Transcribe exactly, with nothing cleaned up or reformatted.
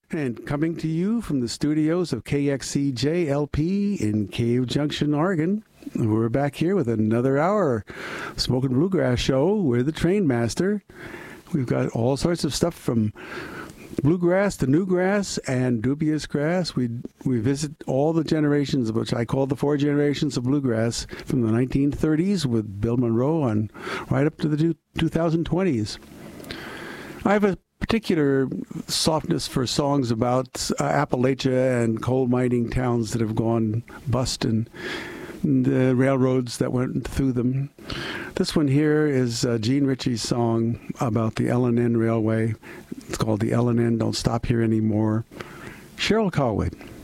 And coming to you from the studios of K X C J L P in Cave Junction, Oregon, we're back here with another hour Smokin' Bluegrass show. We're the Train Master. We've got all sorts of stuff from bluegrass to newgrass and dubious grass. We we visit all the generations, which I call the four generations of bluegrass, from the nineteen thirties with Bill Monroe on right up to the twenty twenties. I have a particular softness for songs about uh, Appalachia and coal mining towns that have gone bust and the railroads that went through them. This one here is uh, Gene Ritchie's song about the L and N Railway. It's called The L and N Don't Stop Here Anymore. Cheryl Colwood.